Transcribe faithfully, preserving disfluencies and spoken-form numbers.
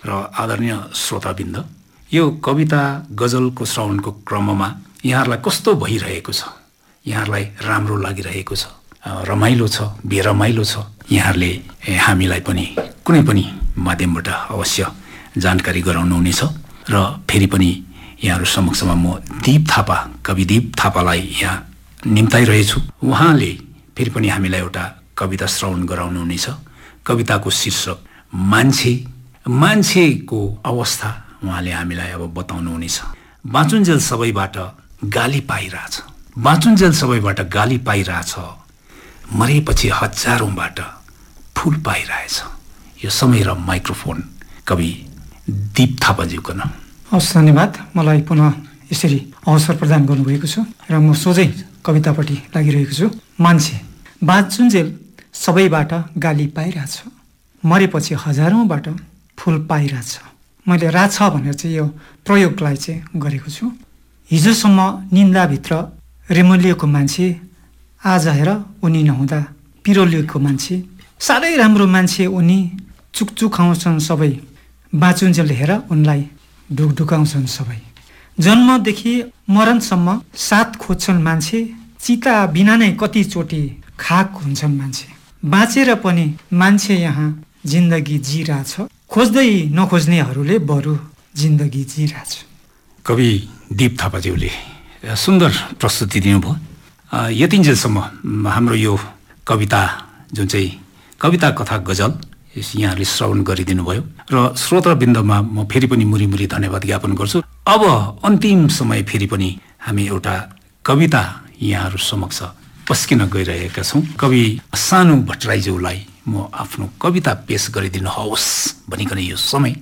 र आदरणीय श्रोताबिन्द, यो कविता गजलको श्रवणको क्रममा यहाँहरूलाई कस्तो भइरहेको छ? यहाँहरूलाई राम्रो लागिरहेको छ, रमाइलो छ, बेरमाइलो छ? यहाँहरूले हामीलाई पनि कुनै पनि माध्यमबाट अवश्य जानकारी गराउनुहुनेछ। र फेरि पनि यहाँहरू समक्षमा म दीप थापा, कवि दीप थापालाई यहाँ निम्ताइरहेछु। उहाँले फेरि पनि हामीलाई एउटा कविता श्रवण गराउनुहुनेछ। कविताको शीर्षक मान्छे। मान्छेको अवस्था उहाँले हामीलाई अब बताउनुहुनेछ। बाँचुन्जेल सबैबाट गाली पाइरहेछ, बाँचुन्जेल सबैबाट गाली पाइरहेछ, मरेपछि हजारौँबाट फुल पाइरहेछ। यो समय र माइक्रोफोन कवि दीप थापाज्यूको नाम। हस्, धन्यवाद। मलाई पुनः यसरी अवसर प्रदान गर्नुभएको छ र म सोझै कवितापट्टि लागिरहेको छु। मान्छे। बाँचुन्जेल सबैबाट गाली पाइरहेछ, मरेपछि हजारौँबाट फुल पाइरहेछ। मैले राछ भनेर चाहिँ यो प्रयोगलाई चाहिँ गरेको छु। हिजोसम्म निन्दाभित्र रेमलिएको मान्छे आज हेर उनी नहुँदा पिरोलिएको मान्छे। साह्रै राम्रो मान्छे उनी, चुकचुकाउँछन् सबै, बाँचुन्जेल हेर उनलाई ढुकढुकाउँछन् सबै। जन्मदेखि मरणसम्म साथ खोज्छन् मान्छे, चिता बिना नै कतिचोटि खाक हुन्छन् मान्छे। बाँचेर पनि मान्छे यहाँ जिन्दगी जिरहेछ, खोज्दै नखोज्नेहरूले बरु जिन्दगी जिरहेछ। कवि दीप थापाज्यूले सुन्दर प्रस्तुति दिनुभयो। यतिन्जेलसम्म हाम्रो यो कविता जुन चाहिँ कविता कथा गजल यहाँहरूले श्रवण गरिदिनु भयो र श्रोताबिन्दमा म फेरि पनि मुरी मुरी धन्यवाद ज्ञापन गर्छु। अब अन्तिम समय फेरि पनि हामी एउटा कविता यहाँहरू समक्ष पस्किन गइरहेका छौँ। कवि सानु भट्टराईज्यूलाई म आफ्नो कविता पेश गरिदिनुहोस् भनिकन यो समय